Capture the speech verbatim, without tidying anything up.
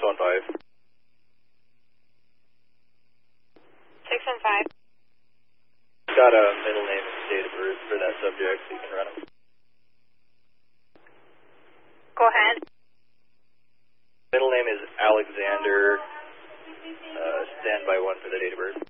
one five. six one five. Got a middle name and date of birth for that subject, so you can run them. Go ahead. Middle name is Alexander. Uh, stand by one for the date of birth.